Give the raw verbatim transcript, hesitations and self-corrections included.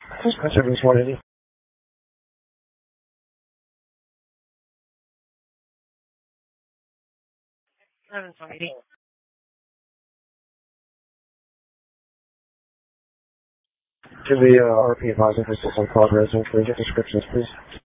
Service one eighty. Service one eighty. To the uh, R P advisor for system progress, and can we get descriptions, please?